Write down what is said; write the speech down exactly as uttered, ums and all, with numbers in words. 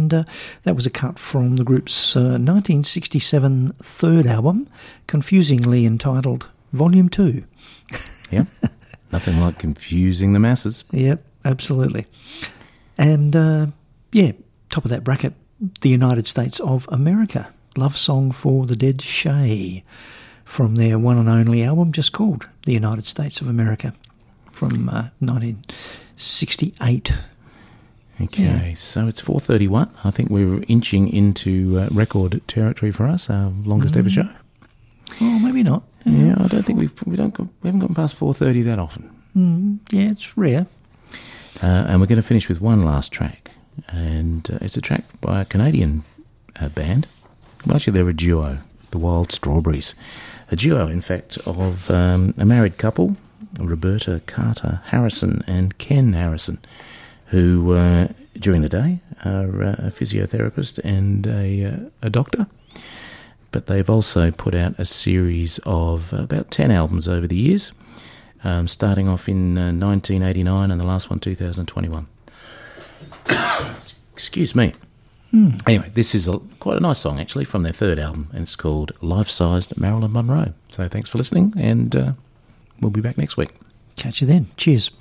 and uh, that was a cut from the group's uh, nineteen sixty-seven third album, confusingly entitled Volume two. Yep, nothing like confusing the masses. Yep, absolutely. And, uh, yeah, top of that bracket, the United States of America, Love Song for the Dead Shay, from their one and only album just called The United States of America, from uh, nineteen sixty-eight. Okay, Yeah. so it's four thirty-one. I think we're inching into uh, record territory for us, our longest Mm. ever show. Oh, maybe not. Yeah, I don't think we've we don't go, we haven't gotten past four thirty that often. Mm, yeah, it's rare. Uh, and we're going to finish with one last track, and uh, it's a track by a Canadian uh, band. Well, actually, they're a duo, the Wild Strawberries. A duo, in fact, of um, a married couple, Roberta Carter Harrison and Ken Harrison, who, uh, during the day, are uh, a physiotherapist and a, uh, a doctor. But they've also put out a series of about ten albums over the years, um, starting off in uh, nineteen eighty-nine and the last one two thousand twenty-one. Excuse me. Hmm. Anyway, this is a, quite a nice song, actually, from their third album, and it's called Life-Sized Marilyn Monroe. So thanks for listening, and uh, we'll be back next week. Catch you then. Cheers.